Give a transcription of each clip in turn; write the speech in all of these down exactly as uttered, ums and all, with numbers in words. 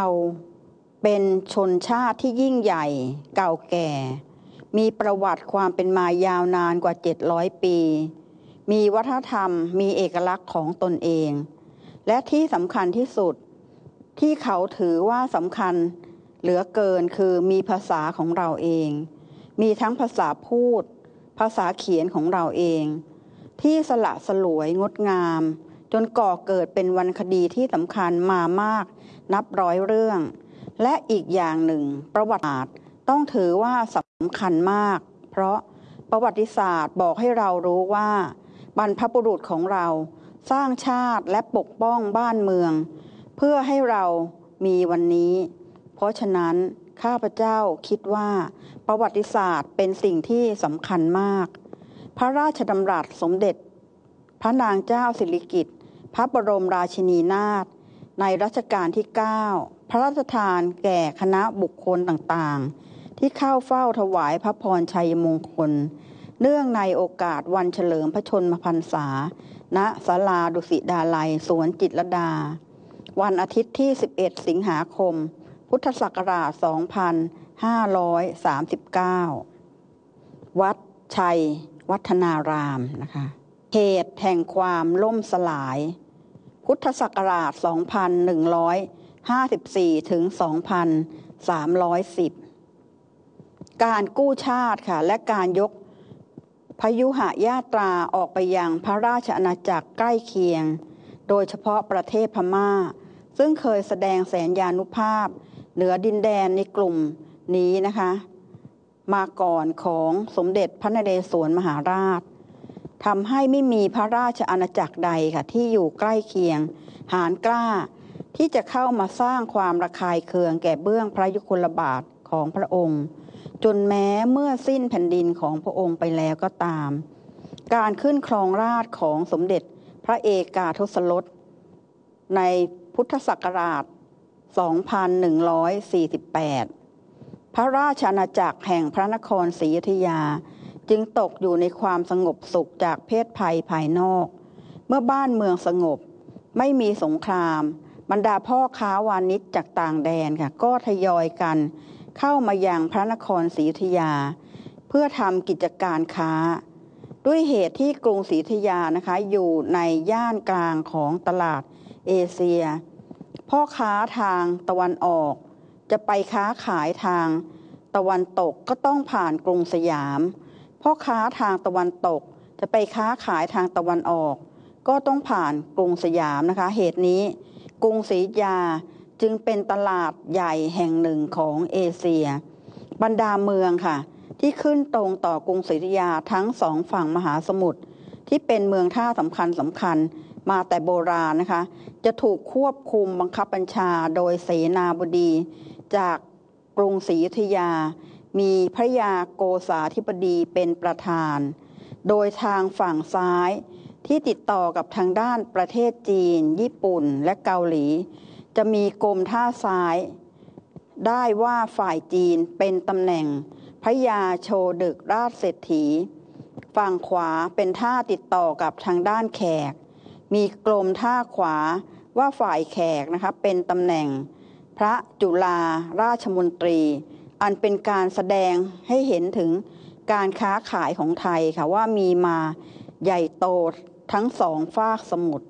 เราเป็นชนชาติที่ยิ่งใหญ่เก่าแก่มีประวัติความเป็นมายาวนานกว่าเจ็ดร้อยปีมีวัฒนธรรมมีเอกลักษณ์ของตนเองและที่สำคัญที่สุดที่เขาถือว่าสำคัญเหลือเกินคือมีภาษาของเราเองมีทั้งภาษาพูดภาษาเขียนของเราเองที่สละสลวยงดงามจนก่อเกิดเป็นวรรณคดีที่สำคัญมามากนับร้อยเรื่องและอีกอย่างหนึ่งประวัติศาสตร์ต้องถือว่าสำคัญมากเพราะประวัติศาสตร์บอกให้เรารู้ว่าบรรพบุรุษของเราสร้างชาติและปกป้องบ้านเมืองเพื่อให้เรามีวันนี้เพราะฉะนั้นข้าพเจ้าคิดว่าประวัติศาสตร์เป็นสิ่งที่สำคัญมากพระราชดำรัสสมเด็จพระนางเจ้าสิริกิติ์พระบรมราชินีนาถในรัชกาลที่เก้าพระราชทานแก่คณะบุคคลต่างๆที่เข้าเฝ้าถวายพระพรชัยมงคลเนื่องในโอกาสวันเฉลิมพระชนมพรรษาณศาลาดุสิตาลัยสวนจิตรลดาวันอาทิตย์ที่สิบเอ็ดสิงหาคมพุทธศักราชสองพันห้าร้อยสามสิบเก้าวัดชัยวัฒนารามนะคะเหตุแห่งความล่มสลายพุทธศักราชสองพันหนึ่งร้อยห้าสิบสี่ถึงสองพันสามร้อยสิบการกู้ชาติค่ะและการยกพยุหญาตราออกไปยังพระราชอาณาจักรใกล้เคียงโดยเฉพาะประเทศพม่าซึ่งเคยแสดงแสนยานุภาพเหนือดินแดนในกลุ่มนี้นะคะมาก่อนของสมเด็จพระนเรศวรมหาราชทำให้ไม่มีพระราชอาณาจักรใดค่ะที่อยู่ใกล้เคียงหาญกล้าที่จะเข้ามาสร้างความระคายเคืองแก่เบื้องพระยุคลบาทของพระองค์จนแม้เมื่อสิ้นแผ่นดินของพระองค์ไปแล้วก็ตามการขึ้นครองราชย์ของสมเด็จพระเอกาทศรสในพุทธศักราชสองพันหนึ่งร้อยสี่สิบแปดพระราชอาณาจักรแห่งพระนครศรีอยุธยาจึงตกอยู่ในความสงบสุขจากเพศภัยภายนอกเมื่อบ้านเมืองสงบไม่มีสงครามบรรดาพ่อค้าวานิชจากต่างแดนค่ะก็ทยอยกันเข้ามายังพระนครศรีอยุธยาเพื่อทำกิจการค้าด้วยเหตุที่กรุงศรีอยุธยานะคะอยู่ในย่านกลางของตลาดเอเชียพ่อค้าทางตะวันออกจะไปค้าขายทางตะวันตกก็ต้องผ่านกรุงสยามพ่อค้าทางตะวันตกจะไปค้าขายทางตะวันออกก็ต้องผ่านกรุงสยามนะคะเหตุนี้กรุงศรีอยุธยาจึงเป็นตลาดใหญ่แห่งหนึ่งของเอเชียบรรดาเมืองค่ะที่ขึ้นตรงต่อกรุงศรีอยุธยาทั้งสองฝั่งมหาสมุทรที่เป็นเมืองท่าสำคัญสำคัญมาแต่โบราณนะคะจะถูกควบคุมบังคับบัญชาโดยเสนาบดีจากกรุงศรีอยุธยามีพระยาโกษาธิบดีเป็นประธานโดยทางฝั่งซ้ายที่ติดต่อกับทางด้านประเทศจีนญี่ปุ่นและเกาหลีจะมีกรมท่าซ้ายได้ว่าฝ่ายจีนเป็นตำแหน่งพระยาโชดึกราชเศรษฐีฝั่งขวาเป็นท่าติดต่อกับทางด้านแขกมีกรมท่าขวาว่าฝ่ายแขกนะคะเป็นตำแหน่งพระจุฬาราชมนตรีอันเป็นการแสดงให้เห็นถึงการค้าขายของไทยค่ะว่ามีมาใหญ่โตทั้งสองฝากสมุทร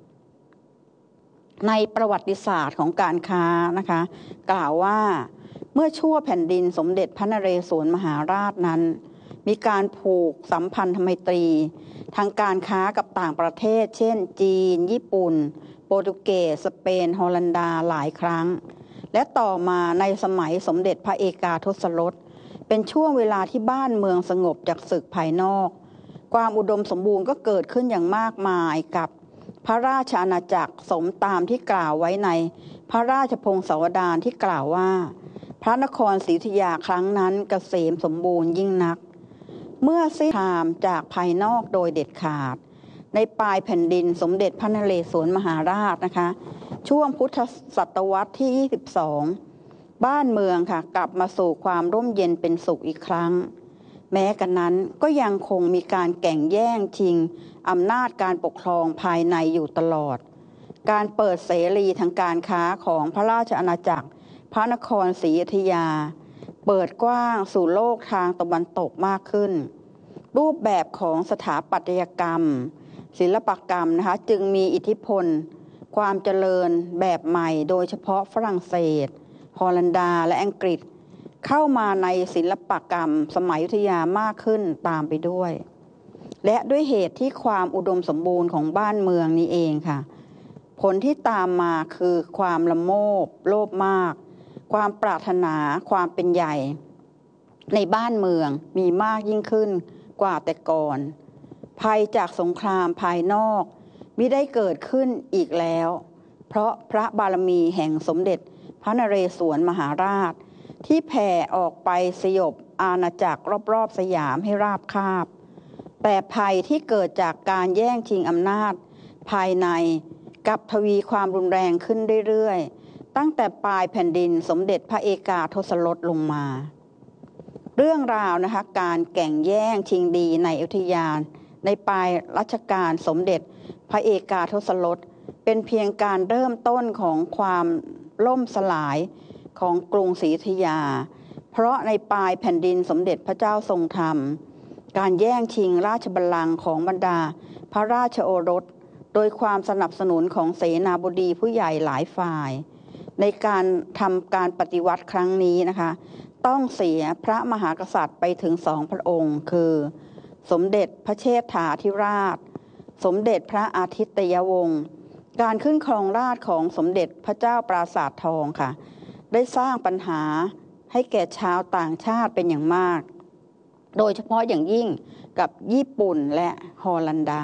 ในประวัติศาสตร์ของการค้านะคะกล่าวว่าเมื่อชั่วแผ่นดินสมเด็จพระนเรศวรมหาราชนั้นมีการผูกสัมพันธไมตรีทางการค้ากับต่างประเทศเช่นจีนญี่ปุ่นโปรตุเกสสเปนฮอลันดาหลายครั้งและต่อมาในสมัยสมเด็จพระเอกาทศรสเป็นช่วงเวลาที่บ้านเมืองสงบจากศึกภายนอกความอุดมสมบูรณ์ก็เกิดขึ้นอย่างมากมายกับพระราชอาณาจักรสมตามที่กล่าวไว้ในพระราชพงศาวดารที่กล่าวว่าพระนครศรีอยุธยาครั้งนั้นเกษมสมบูรณ์ยิ่งนักเมื่อสิ้นสงครามจากภายนอกโดยเด็ดขาดในปลายแผ่นดินสมเด็จพระนเรศวรมหาราชนะคะช่วงพุทธศตวรรษที่ยี่สิบสองบ้านเมืองค่ะกลับมาสู่ความร่มเย็นเป็นสุขอีกครั้งแม้กันนั้นก็ยังคงมีการแข่งแย่งชิงอำนาจการปกครองภายในอยู่ตลอดการเปิดเสรีทางการค้าของพระราชอาณาจักรพระนครศรีอยุธยาเปิดกว้างสู่โลกทางตะวันตกมากขึ้นรูปแบบของสถาปัตยกรรมศิลปกรรมนะคะจึงมีอิทธิพลความเจริญแบบใหม่โดยเฉพาะฝรั่งเศสฮอลันดาและอังกฤษเข้ามาในศิลปกรรมสมัยอยุธยามากขึ้นตามไปด้วยและด้วยเหตุที่ความอุดมสมบูรณ์ของบ้านเมืองนี้เองค่ะผลที่ตามมาคือความละโมบโลภมากความปรารถนาความเป็นใหญ่ในบ้านเมืองมีมากยิ่งขึ้นกว่าแต่ก่อนภัยจากสงครามภายนอกมิได้เกิดขึ้นอีกแล้วเพราะพระบารมีแห่งสมเด็จพระนเรศวรมหาราชที่แผ่ออกไปสยบอาณาจักรรอบๆสยามให้ราบคาบแต่ภัยที่เกิดจากการแย่งชิงอำนาจภายในกับทวีความรุนแรงขึ้นเรื่อยๆตั้งแต่ปลายแผ่นดินสมเด็จพระเอกาทศรถลงมาเรื่องราวนะคะการแก่งแย่งชิงดีในอยุธยาในปลายรัชกาลสมเด็จพระเอกาทศรถเป็นเพียงการเริ่มต้นของความล่มสลายของกรุงศรีอยุธยาเพราะในปลายแผ่นดินสมเด็จพระเจ้าทรงธรรมการแย่งชิงราชบัลลังก์ของบรรดาพระราชโอรสโดยความสนับสนุนของเสนาบดีผู้ใหญ่หลายฝ่ายในการทำการปฏิวัติครั้งนี้นะคะต้องเสียพระมหากษัตริย์ไปถึงสองพระองค์คือสมเด็จพระเชษฐาธิราชสมเด็จพระอาทิตยวงศ์การขึ้นครองราชย์ของสมเด็จพระเจ้าปราสาททองค่ะได้สร้างปัญหาให้แก่ชาวต่างชาติเป็นอย่างมากโดยเฉพาะอย่างยิ่งกับญี่ปุ่นและฮอลันดา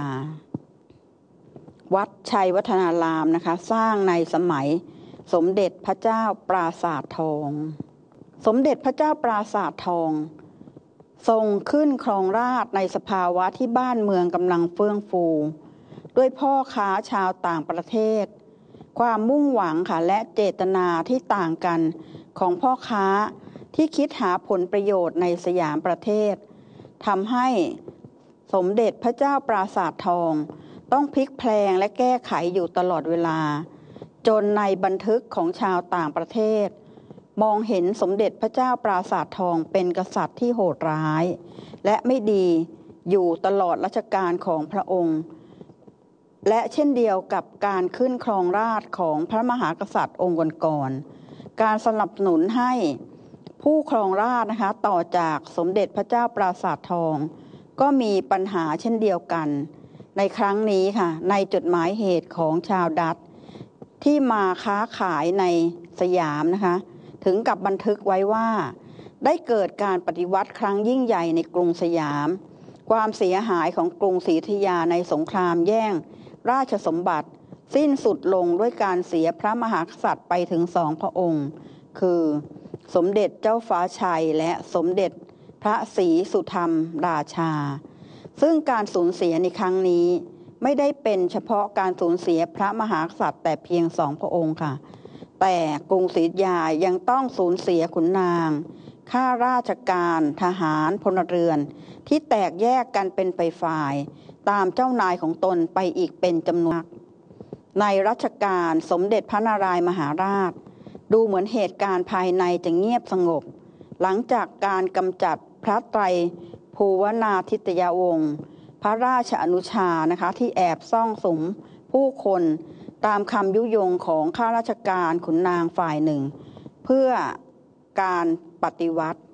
วัดชัยวัฒนารามนะคะสร้างในสมัยสมเด็จพระเจ้าปราสาททองสมเด็จพระเจ้าปราสาททองทรงขึ้นครองราชย์ในสภาวะที่บ้านเมืองกำลังเฟื่องฟูด้วยพ่อค้าชาวต่างประเทศความมุ่งหวังค่ะและเจตนาที่ต่างกันของพ่อค้าที่คิดหาผลประโยชน์ในสยามประเทศทำให้สมเด็จพระเจ้าปราสาททองต้องพลิกแพลงและแก้ไขอยู่ตลอดเวลาจนในบันทึกของชาวต่างประเทศมองเห็นสมเด็จพระเจ้าปราสาททองเป็นกษัตริย์ที่โหดร้ายและไม่ดีอยู่ตลอดรัชกาลของพระองค์และเช่นเดียวกับการขึ้นครองราชย์ของพระมหากษัตริย์องค์ก่อนๆการสนับสนุนให้ผู้ครองราชย์นะคะต่อจากสมเด็จพระเจ้าปราสาททองก็มีปัญหาเช่นเดียวกันในครั้งนี้ค่ะในจดหมายเหตุของชาวดัตช์ที่มาค้าขายในสยามนะคะถึงกับบันทึกไว้ว่าได้เกิดการปฏิวัติครั้งยิ่งใหญ่ในกรุงสยามความเสียหายของกรุงศรีอยุธยาในสงครามแย่งราชสมบัติสิ้นสุดลงด้วยการเสียพระมหากษัตริย์ไปถึงสองพระองค์คือสมเด็จเจ้าฟ้าชัยและสมเด็จพระศรีสุธรรมราชาซึ่งการสูญเสียในครั้งนี้ไม่ได้เป็นเฉพาะการสูญเสียพระมหากษัตริย์แต่เพียงสองพระองค์ค่ะแต่กรุงศรีอยุธยายังต้องสูญเสียขุนนางข้าราชการทหารพลเรือนที่แตกแยกกันเป็นไปฝ่ายตามเจ้านายของตนไปอีกเป็นจำนวนในรัชกาลสมเด็จพระนารายมหาราชดูเหมือนเหตุการณ์ภายในจะเงียบสงบหลังจากการกำจัดพระไตรภูวนาทิตยวงศ์พระราชอนุชานะคะที่แอบซ่องสุมผู้คนตามคำยุยงของข้าราชการขุนนางฝ่ายหนึ่งเพื่อการปฏิวัติ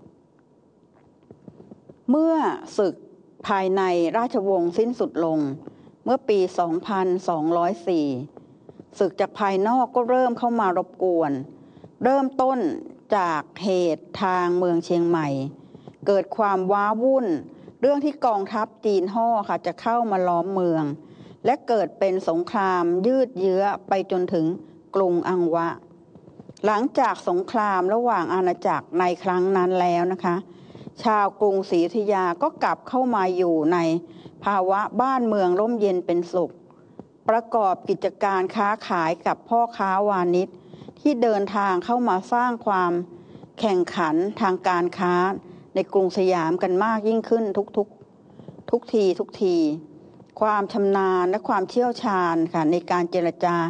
เมื่อศึกภายในราชวงศ์สิ้นสุดลงเมื่อปี สองพันสองร้อยสี่ ศึกจากภายนอกก็เริ่มเข้ามารบกวนเริ่มต้นจากเหตุทางเมืองเชียงใหม่เกิดความว้าวุ่นเรื่องที่กองทัพจีนฮ่อค่ะจะเข้ามาล้อมเมืองและเกิดเป็นสงครามยืดเยื้อไปจนถึงกรุงอังวะหลังจากสงครามระหว่างอาณาจักรในครั้งนั้นแล้วนะคะชาวกรุงศรีอยุธยาก็กลับเข้ามาอยู่ในภาวะบ้านเมืองร่มเย็นเป็นสุขประกอบกิจการค้าขายกับพ่อค้าวานิชที่เดินทางเข้ามาสร้างความแข่งขันทางการค้าในกรุงสยามกันมากยิ่งขึ้นทุกๆทุกทีทุกทีความชำนาญและความเชี่ยวชาญค่ะในการเจรจา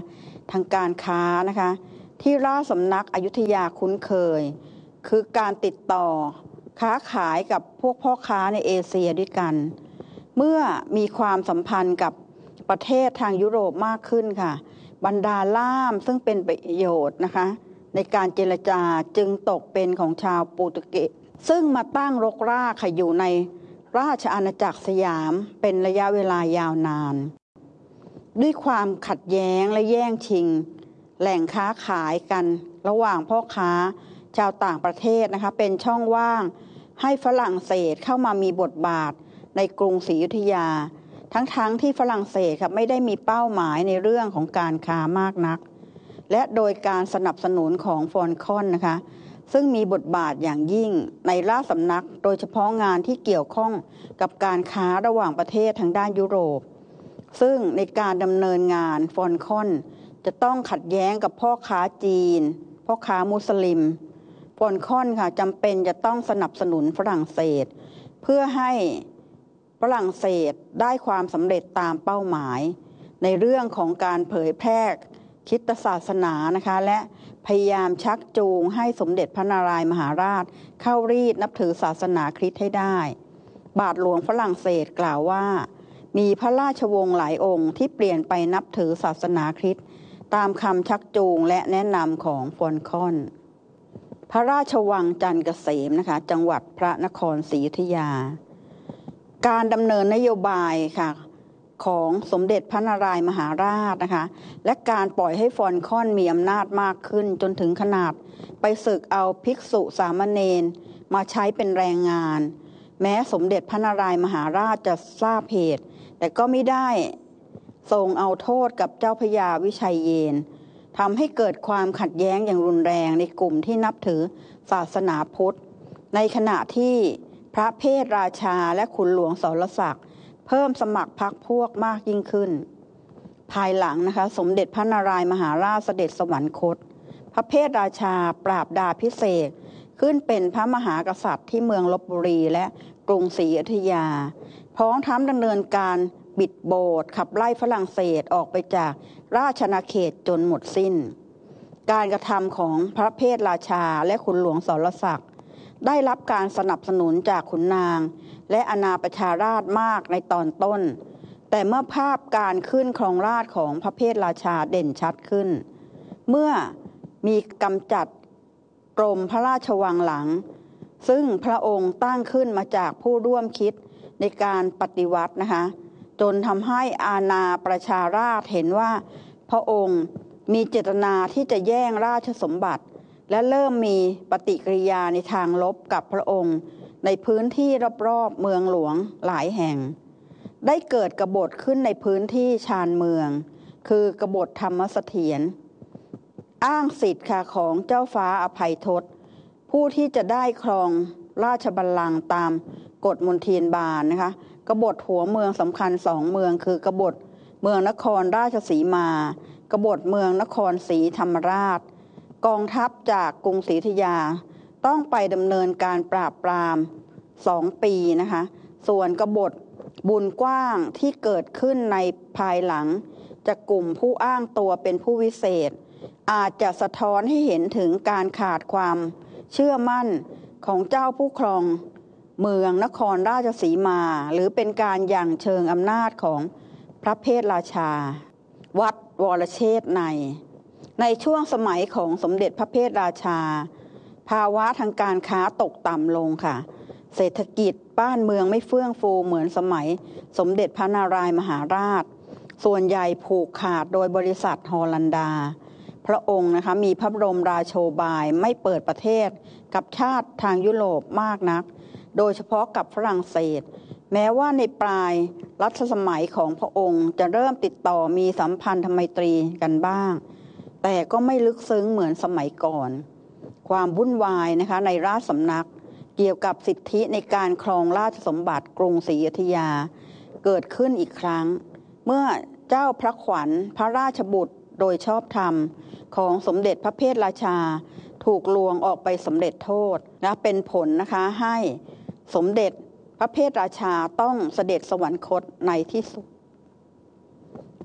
ทางการค้านะคะที่ราชสำนักอยุธยาคุ้นเคยคือการติดต่อค้าขายกับพวกพ่อค้าในเอเชียด้วยกันเมื่อมีความสัมพันธ์กับประเทศทางยุโรปมากขึ้นค่ะบรรดาล่ามซึ่งเป็นประโยชน์นะคะในการเจรจาจึงตกเป็นของชาวโปรตุเกสซึ่งมาตั้งรกรากค่ะอยู่ในราชอาณาจักรสยามเป็นระยะเวลายาวนานด้วยความขัดแย้งและแย่งชิงแหล่งค้าขายกันระหว่างพ่อค้าชาวต่างประเทศนะคะเป็นช่องว่างให้ฝรั่งเศสเข้ามามีบทบาทในกรุงศรีอยุธยาทั้งๆ ท, ที่ฝรั่งเศสค่ะไม่ได้มีเป้าหมายในเรื่องของการค้ามากนักและโดยการสนับสนุนของฟอนคอนนะคะซึ่งมีบทบาทอย่างยิ่งในราชสำนักโดยเฉพาะงานที่เกี่ยวข้องกับการค้าระหว่างประเทศทางด้านยุโรปซึ่งในการดำเนินงานฟอนคอนจะต้องขัดแย้งกับพ่อค้าจีนพ่อค้ามุสลิมฟอนคอนค่ะจำเป็นจะต้องสนับสนุนฝรั่งเศสเพื่อให้ฝรั่งเศสได้ความสำเร็จตามเป้าหมายในเรื่องของการเผยแพร่คริสตศาสนานะคะและพยายามชักจูงให้สมเด็จพระนารายมหาราชเข้ารีดนับถือศาสนาคริสต์ให้ได้บาทหลวงฝรั่งเศสกล่าวว่ามีพระราชวงศ์หลายองค์ที่เปลี่ยนไปนับถือศาสนาคริสต์ตามคำชักจูงและแนะนำของฟอนคอนพระราชวังจันทร์เกษมนะคะจังหวัดพระนครศรีอยุธยาการดำเนินนโยบายค่ะของสมเด็จพระนารายมหาราชนะคะและการปล่อยให้ฟอนคอนมีอำนาจมากขึ้นจนถึงขนาดไปศึกเอาภิกษุสามเณรมาใช้เป็นแรงงานแม้สมเด็จพระนารายมหาราชจะทราบเหตุแต่ก็ไม่ได้ทรงเอาโทษกับเจ้าพระยาวิชัยเยนทำให้เกิดความขัดแย้งอย่างรุนแรงในกลุ่มที่นับถือศาสนาพุทธในขณะที่พระเพทราชาและขุนหลวงสรศักดิ์เพิ่มสมัครพรรคพวกมากยิ่งขึ้นภายหลังนะคะสมเด็จพระนารายมหาราชเสด็จสวรรคตพระเพทราชาปราบดาพิเศษขึ้นเป็นพระมหากษัตริย์ที่เมืองลพบุรีและกรุงศรีอยุธยาพร้อมทั้งดำเนินการบิดโบสถ์ขับไล่ฝรั่งเศสออกไปจากราชอาณาเขตจนหมดสิ้นการกระทำของพระเพทราชาและขุนหลวงสรศักดิ์ได้รับการสนับสนุนจากขุนนางและอาณาประชาราษฎร์มากในตอนต้นแต่เมื่อภาพการขึ้นครองราชย์ของพระเพทราชาเด่นชัดขึ้นเมื่อมีกำจัดกรมพระราชวังหลังซึ่งพระองค์ตั้งขึ้นมาจากผู้ร่วมคิดในการปฏิวัตินะคะจนทำให้อาณาประชาราษฎร์เห็นว่าพระองค์มีเจตนาที่จะแย่งราชสมบัติและเริ่มมีปฏิกิริยาในทางลบกับพระองค์ในพื้นที่รอบๆเมืองหลวงหลายแห่งได้เกิดกบฏขึ้นในพื้นที่ชานเมืองคือกบฏธรรมเสถียรอ้างสิทธิ์ค่ะของเจ้าฟ้าอภัยทศผู้ที่จะได้ครองราชบัลลังก์ตามกฎมนเทียนบาลนะคะกบฏหัวเมืองสำคัญสองเมืองคือกบฏเมืองนครราชสีมากบฏเมืองนครศรีธรรมราชกองทัพจากกรุงศรีอยุธยาต้องไปดำเนินการปราบปรามสองปีนะคะส่วนกบฏบุญกว้างที่เกิดขึ้นในภายหลังจากกลุ่มผู้อ้างตัวเป็นผู้วิเศษอาจจะสะท้อนให้เห็นถึงการขาดความเชื่อมั่นของเจ้าผู้ครองเมืองนครราชสีมาหรือเป็นการหยั่งเชิงอำนาจของพระเพทราชาวัดวรเชษฐ์ในในช่วงสมัยของสมเด็จพระเพทราชาภาวะทางการค้าตกต่ำลงค่ะเศรษฐกิจบ้านเมืองไม่เฟื่องฟูเหมือนสมัยสมเด็จพระนารายมหาราชส่วนใหญ่ผูกขาดโดยบริษัทฮอลันดาพระองค์นะคะมีพระบรมราโชบายไม่เปิดประเทศกับชาติทางยุโรปมากนักโดยเฉพาะกับฝรั่งเศสแม้ว่าในปลายรัชสมัยของพระองค์จะเริ่มติดต่อมีสัมพันธไมตรีกันบ้างแต่ก็ไม่ลึกซึ้งเหมือนสมัยก่อนความวุ่นวายนะคะในราชสำนักเกี่ยวกับสิทธิในการครองราชสมบัติกรุงศรีอยุธยาเกิดขึ้นอีกครั้งเมื่อเจ้าพระขวัญพระราชบุตรโดยชอบธรรมของสมเด็จพระเพทราชาถูกลวงออกไปสำเร็จโทษและเป็นผลนะคะให้สมเด็จพระเพทราชาต้องเสด็จสวรรคตในที่สุด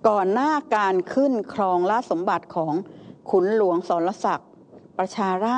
ก่อนหน้าการขึ้นครองราชสมบัติของขุนหลวงสรศักดิ์ประชาราษฎร์